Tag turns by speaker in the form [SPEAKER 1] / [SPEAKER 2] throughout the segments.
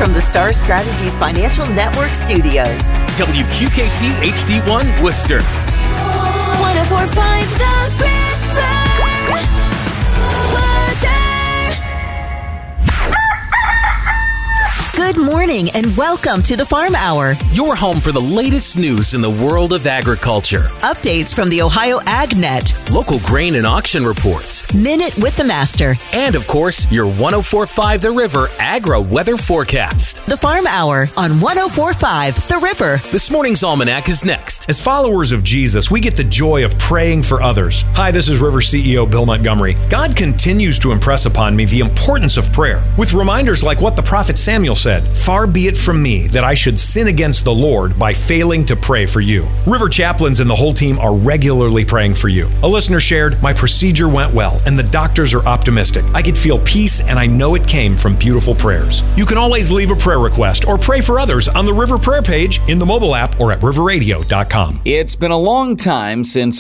[SPEAKER 1] from the Star Strategies Financial Network studios.
[SPEAKER 2] WQKT HD1 Worcester.
[SPEAKER 3] 104.5 The River.
[SPEAKER 1] Good morning and welcome to the Farm Hour.
[SPEAKER 2] Your home for the latest news in the world of agriculture.
[SPEAKER 1] Updates from the Ohio AgNet.
[SPEAKER 2] Local grain and auction reports.
[SPEAKER 1] Minute with the Master.
[SPEAKER 2] And of course, your 104.5 The River Agro Weather Forecast.
[SPEAKER 1] The Farm Hour on 104.5 The River.
[SPEAKER 2] This morning's almanac is next.
[SPEAKER 4] As followers of Jesus, we get the joy of praying for others. Hi, this is River CEO Bill Montgomery. God continues to impress upon me the importance of prayer with reminders like what the prophet Samuel said, "Far be it from me that I should sin against the Lord by failing to pray for you." River chaplains and the whole team are regularly praying for you. A listener shared, "My procedure went well and the doctors are optimistic. I could feel peace and I know it came from beautiful prayers." You can always leave a prayer request or pray for others on the River Prayer page in the mobile app or at riverradio.com.
[SPEAKER 5] It's been a long time since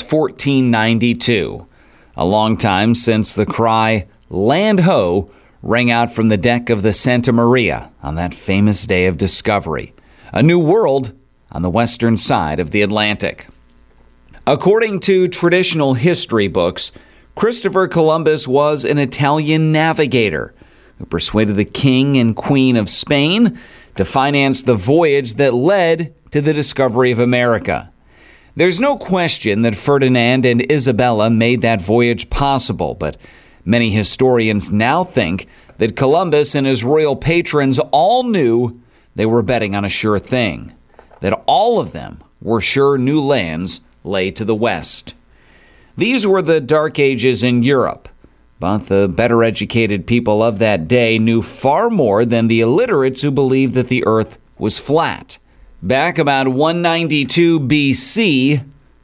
[SPEAKER 5] 1492. A long time since the cry, "Land ho!" rang out from the deck of the Santa Maria on that famous day of discovery. A new world on the western side of the Atlantic. According to traditional history books, Christopher Columbus was an Italian navigator who persuaded the King and Queen of Spain to finance the voyage that led to the discovery of America. There's no question that Ferdinand and Isabella made that voyage possible, but many historians now think that Columbus and his royal patrons all knew they were betting on a sure thing, that all of them were sure new lands lay to the west. These were the Dark Ages in Europe, but the better educated people of that day knew far more than the illiterates who believed that the earth was flat. Back about 192 BC,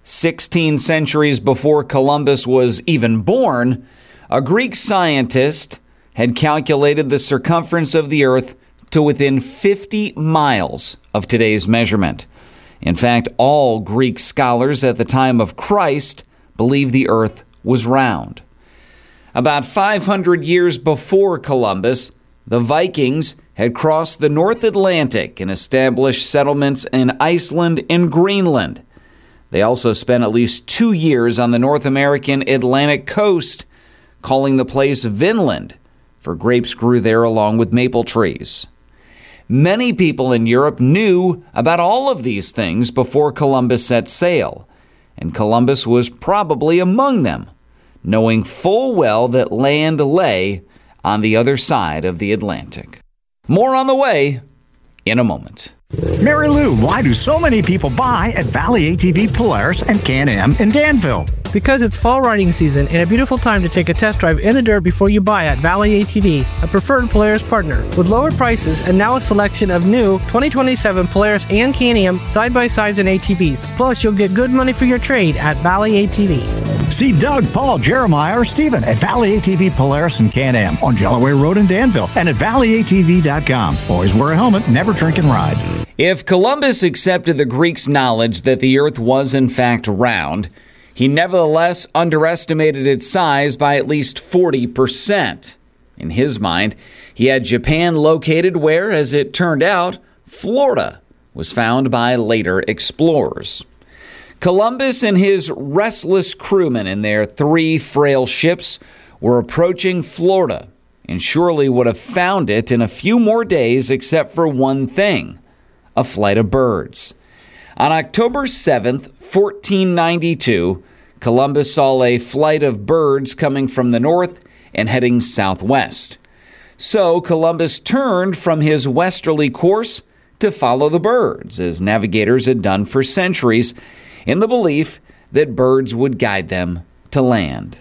[SPEAKER 5] 16 centuries before Columbus was even born, a Greek scientist had calculated the circumference of the earth to within 50 miles of today's measurement. In fact, all Greek scholars at the time of Christ believed the earth was round. About 500 years before Columbus, the Vikings had crossed the North Atlantic and established settlements in Iceland and Greenland. They also spent at least 2 years on the North American Atlantic coast, calling the place Vinland, for grapes grew there along with maple trees. Many people in Europe knew about all of these things before Columbus set sail, and Columbus was probably among them, knowing full well that land lay on the other side of the Atlantic. More on the way in a moment.
[SPEAKER 6] Mary Lou, why do so many people buy at Valley ATV Polaris and Can-Am in Danville?
[SPEAKER 7] Because it's fall riding season and a beautiful time to take a test drive in the dirt before you buy at Valley ATV, a preferred Polaris partner. With lower prices and now a selection of new 2027 Polaris and Can-Am side-by-sides and ATVs. Plus, you'll get good money for your trade at Valley ATV.
[SPEAKER 6] See Doug, Paul, Jeremiah, or Steven at Valley ATV Polaris and Can-Am on Jellaway Road in Danville and at valleyatv.com. Always wear a helmet, never drink and ride.
[SPEAKER 5] If Columbus accepted the Greeks' knowledge that the earth was in fact round, he nevertheless underestimated its size by at least 40%. In his mind, he had Japan located where, as it turned out, Florida was found by later explorers. Columbus and his restless crewmen in their 3 frail ships were approaching Florida and surely would have found it in a few more days except for one thing: a flight of birds. On October 7th, 1492, Columbus saw a flight of birds coming from the north and heading southwest. So Columbus turned from his westerly course to follow the birds, as navigators had done for centuries, in the belief that birds would guide them to land.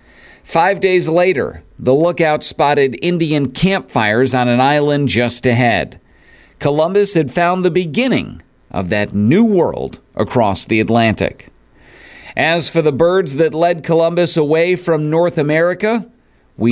[SPEAKER 5] 5 days later, the lookout spotted Indian campfires on an island just ahead. Columbus had found the beginning of that new world across the Atlantic. As for the birds that led Columbus away from North America,